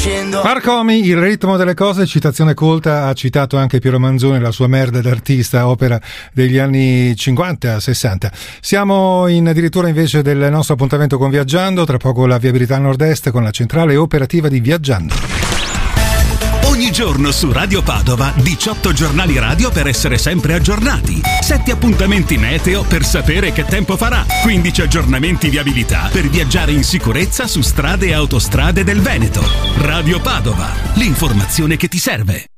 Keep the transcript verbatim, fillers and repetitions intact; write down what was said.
scendo. Marcomi, Il ritmo delle cose, citazione colta, ha citato anche Piero Manzoni, la sua merda d'artista, opera degli anni cinquanta sessanta. Siamo in addirittura invece del nostro appuntamento con Viaggiando, tra poco la viabilità nord-est con la centrale operativa di Viaggiando. Ogni giorno su Radio Padova, diciotto giornali radio per essere sempre aggiornati, sette appuntamenti meteo per sapere che tempo farà, quindici aggiornamenti viabilità per viaggiare in sicurezza su strade e autostrade del Veneto. Radio Padova, l'informazione che ti serve.